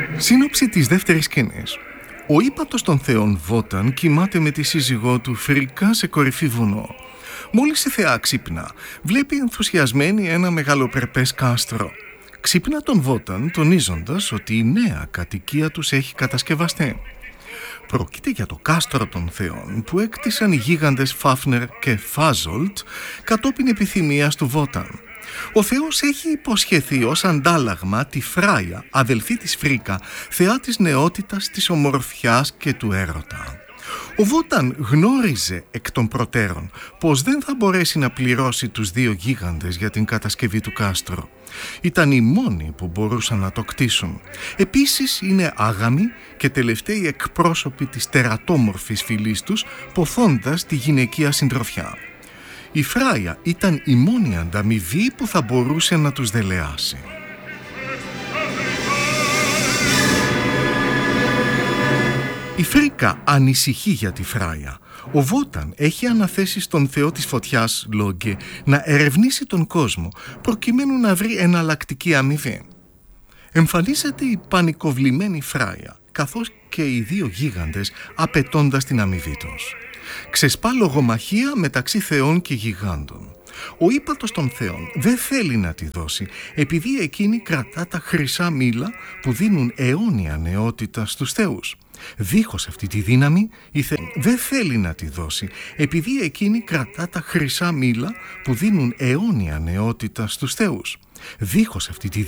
Σύνοψη της δεύτερης σκηνής. Ο ύπατος των θεών Βόταν κοιμάται με τη σύζυγό του Φρίκα σε κορυφή βουνό. Μόλις η θεά ξύπνα, βλέπει ενθουσιασμένη ένα μεγαλοπρεπές κάστρο. Ξύπνα τον Βόταν τονίζοντας ότι η νέα κατοικία τους έχει κατασκευαστεί. Πρόκειται για το κάστρο των θεών που έκτισαν οι γίγαντες Φάφνερ και Φάζολτ κατόπιν επιθυμίας του Βόταν. Ο Θεός έχει υποσχεθεί ως αντάλλαγμα τη Φράια, αδελφή της Φρίκα, θεά της νεότητας, της ομορφιάς και του έρωτα. Ο Βόταν γνώριζε εκ των προτέρων πως δεν θα μπορέσει να πληρώσει τους δύο γίγαντες για την κατασκευή του κάστρου. Ήταν οι μόνοι που μπορούσαν να το κτίσουν. Επίσης είναι άγαμοι και τελευταίοι εκπρόσωποι της τερατόμορφης φυλής τους, ποθώντας τη γυναικεία συντροφιά. Η Φράια ήταν η μόνη ανταμοιβή που θα μπορούσε να τους δελεάσει. Η Φρίκα ανησυχεί για τη Φράια. Ο Βόταν έχει αναθέσει στον θεό της φωτιάς, Λόγκε, να ερευνήσει τον κόσμο προκειμένου να βρει εναλλακτική αμοιβή. Εμφανίζεται η πανικοβλημένη Φράια, καθώς και οι δύο γίγαντες απαιτώντας την αμοιβή τους. Ξεσπά λογομαχία μεταξύ θεών και γιγάντων. Ο ύπατος των θεών δεν θέλει να τη δώσει, επειδή εκείνη κρατά τα χρυσά μήλα που δίνουν αιώνια νεότητα στους θεούς. Δίχως αυτή τη δύναμη, η θεά δεν θέλει να τη δώσει, επειδή εκείνη κρατά τα χρυσά μήλα που δίνουν αιώνια νεότητα στους θεούς. Δίχως αυτή τη